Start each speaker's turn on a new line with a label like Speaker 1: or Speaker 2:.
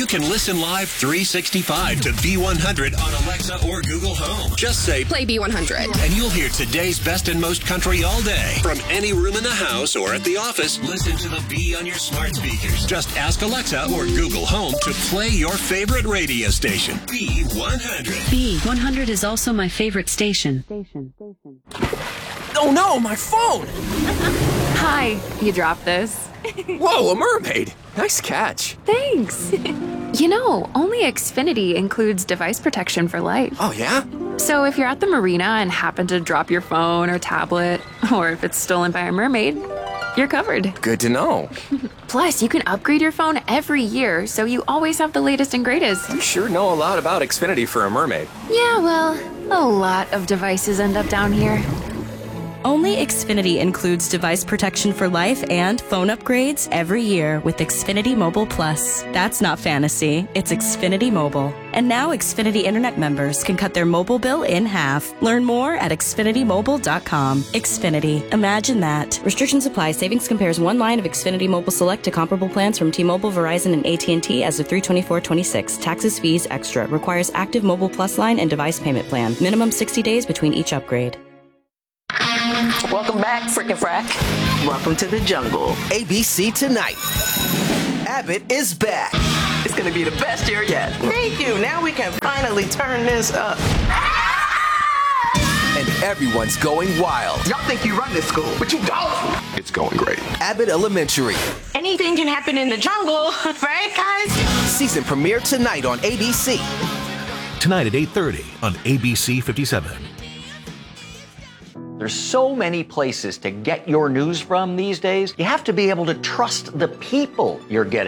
Speaker 1: can listen live 365 to B100 on Alexa or Google Home. Just say,
Speaker 2: play B100.
Speaker 1: And you'll hear today's best and most country all day. From any room in the house or at the office, listen to the B on your smart speakers. Just ask Alexa or Google Home to play your favorite radio station. B100.
Speaker 3: B100 is also my favorite station.
Speaker 4: Oh no, my phone!
Speaker 5: Hi, you dropped this.
Speaker 4: Whoa, a mermaid! Nice catch.
Speaker 5: Thanks. You know, only Xfinity includes device protection for life.
Speaker 4: Oh yeah?
Speaker 5: So if you're at the marina and happen to drop your phone or tablet, or if it's stolen by a mermaid, you're covered.
Speaker 4: Good to know.
Speaker 5: Plus, you can upgrade your phone every year, so you always have the latest and greatest.
Speaker 4: You sure know a lot about Xfinity for a mermaid.
Speaker 5: Yeah, well, a lot of devices end up down here.
Speaker 6: Only Xfinity includes device protection for life and phone upgrades every year with Xfinity Mobile Plus. That's not fantasy, it's Xfinity Mobile. And now Xfinity Internet members can cut their mobile bill in half. Learn more at xfinitymobile.com. Xfinity. Imagine that. Restrictions apply. Savings compares one line of Xfinity Mobile Select to comparable plans from T-Mobile, Verizon, and AT&T as of 3/24/26. Taxes, fees, extra. Requires active Mobile Plus line and device payment plan. Minimum 60 days between each upgrade.
Speaker 7: Welcome back, Frickin' Frack. Welcome to the jungle.
Speaker 8: ABC Tonight. Abbott is back.
Speaker 7: It's gonna be the best year yet. Thank you. Now we can finally turn this up.
Speaker 8: And everyone's going wild.
Speaker 7: Y'all think you run this school, but you don't.
Speaker 9: It's going great.
Speaker 8: Abbott Elementary.
Speaker 7: Anything can happen in the jungle, right, guys?
Speaker 8: Season premiere tonight on ABC.
Speaker 10: Tonight at 8:30 on ABC 57.
Speaker 11: There's so many places to get your news from these days. You have to be able to trust the people you're getting